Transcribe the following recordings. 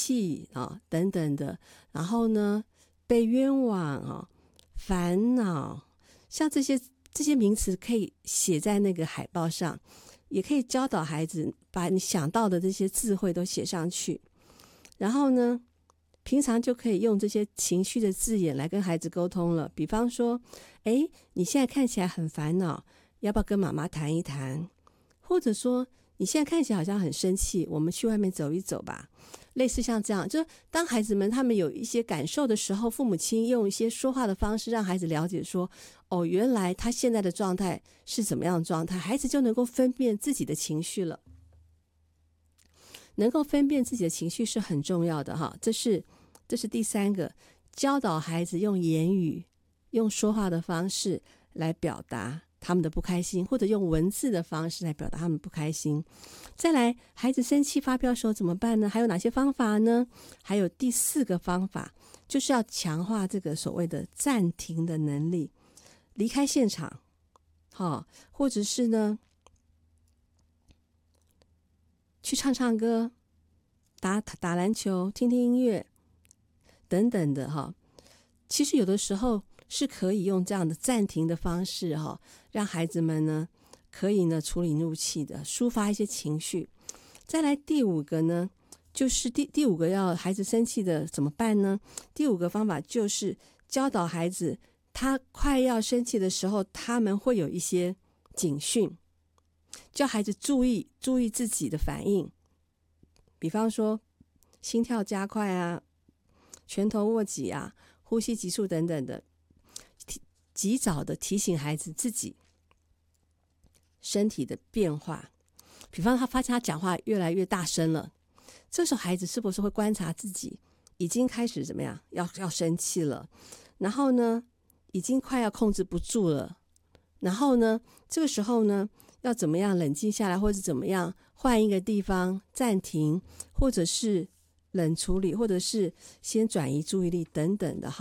气等等的，然后呢被冤枉烦恼，像这些名词可以写在那个海报上，也可以教导孩子把你想到的这些智慧都写上去，然后呢平常就可以用这些情绪的字眼来跟孩子沟通了。比方说你现在看起来很烦恼，要不要跟妈妈谈一谈？或者说你现在看起来好像很生气，我们去外面走一走吧。类似像这样，就当孩子们他们有一些感受的时候，父母亲用一些说话的方式让孩子了解说，原来他现在的状态是怎么样的状态，孩子就能够分辨自己的情绪了。能够分辨自己的情绪是很重要的哈，这是第三个，教导孩子用言语、用说话的方式来表达他们的不开心，或者用文字的方式来表达他们不开心。再来，孩子生气发飙的时候怎么办呢？还有哪些方法呢？还有第四个方法，就是要强化这个所谓的暂停的能力，离开现场，或者是呢去唱唱歌、打篮球、听听音乐等等的其实有的时候是可以用这样的暂停的方式让孩子们呢可以呢处理怒气的，抒发一些情绪。再来第五个呢，就是第五个要孩子生气的怎么办呢？第五个方法就是教导孩子，他快要生气的时候，他们会有一些警讯，叫孩子注意自己的反应。比方说心跳加快啊，拳头握紧啊，呼吸急促等等的，及早的提醒孩子自己身体的变化。比方他发现他讲话越来越大声了，这时候孩子是不是会观察自己已经开始怎么样，要生气了，然后呢已经快要控制不住了，然后呢这个时候呢要怎么样冷静下来，或者怎么样换一个地方暂停，或者是冷处理，或者是先转移注意力等等的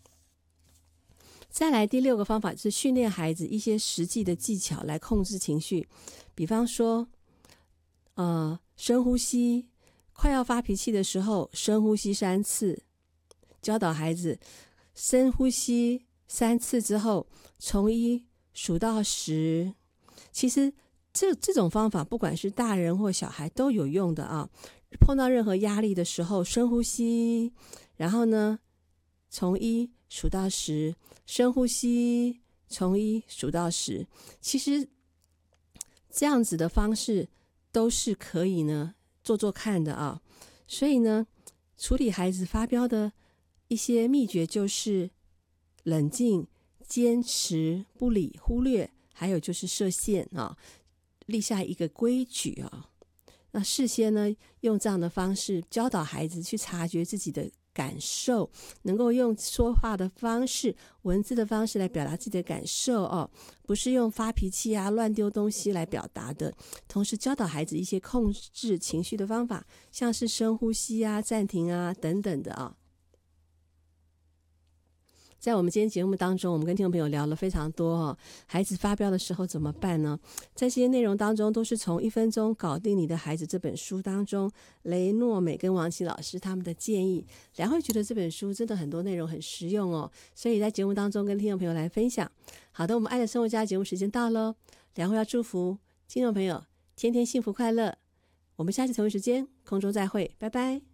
再来第六个方法是训练孩子一些实际的技巧来控制情绪。比方说深呼吸，快要发脾气的时候深呼吸3次，教导孩子深呼吸3次之后从1数到10。其实这种方法不管是大人或小孩都有用的碰到任何压力的时候深呼吸，然后呢从1数到10，深呼吸，从1数到10。其实这样子的方式都是可以呢做看的所以呢处理孩子发飙的一些秘诀就是冷静、坚持、不理、忽略，还有就是设限立下一个规矩那事先呢用这样的方式教导孩子去察觉自己的感受，能够用说话的方式、文字的方式来表达自己的感受不是用发脾气乱丢东西来表达的。同时教导孩子一些控制情绪的方法，像是深呼吸暂停等等的在我们今天节目当中，我们跟听众朋友聊了非常多孩子发飙的时候怎么办呢？在这些内容当中都是从1分钟搞定你的孩子这本书当中，雷诺美跟王琦老师他们的建议，两位觉得这本书真的很多内容很实用所以在节目当中跟听众朋友来分享。好的，我们爱的生活家节目时间到了，两位要祝福听众朋友天天幸福快乐，我们下次同一时间空中再会，拜拜。